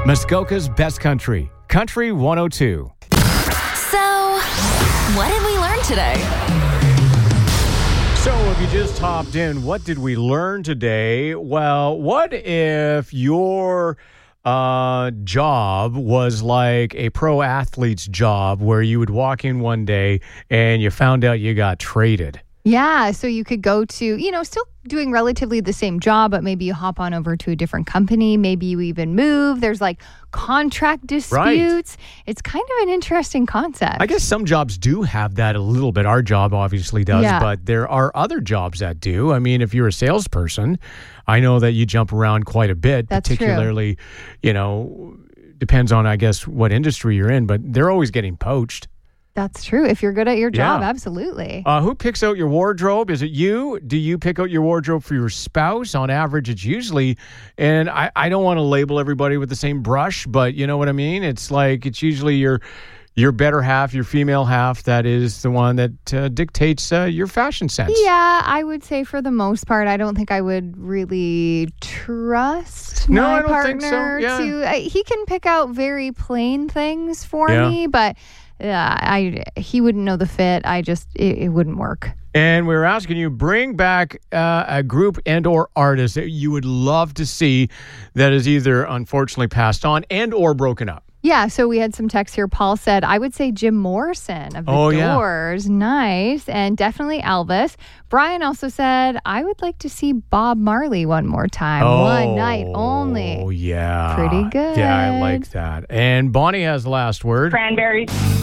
Muskoka's Best Country, Country 102. So, what did we learn today? So, if you just hopped in, what did we learn today? Well, what if your job was like a pro athlete's job where you would walk in one day and you found out you got traded? Yeah, so you could go to, still doing relatively the same job, but maybe you hop on over to a different company. Maybe you even move. There's like contract disputes. Right. It's kind of an interesting concept. I guess some jobs do have that a little bit. Our job obviously does, Yeah. but there are other jobs that do. I mean, if you're a salesperson, I know that you jump around quite a bit, That's true. particularly, depends on, I guess, what industry you're in, but they're always getting poached. That's true. If you're good at your job, Yeah. absolutely. Who picks out your wardrobe? Is it you? Do you pick out your wardrobe for your spouse? On average, it's usually, and I don't want to label everybody with the same brush, but you know what I mean? It's like, it's usually your better half, your female half, that is the one that dictates your fashion sense. Yeah, I would say for the most part, I don't think I would really trust No, my I don't think so. partner Yeah. he can pick out very plain things for Yeah. me, but he wouldn't know the fit. It wouldn't work. And we're asking you, bring back a group and or artist that you would love to see that is either unfortunately passed on and or broken up. Yeah, so we had some texts here. Paul said, I would say Jim Morrison of The yeah. Doors. Nice. And definitely Elvis. Brian also said, I would like to see Bob Marley one more time. One night only. Oh, yeah. Pretty good. Yeah, I like that. And Bonnie has the last word. Cranberries.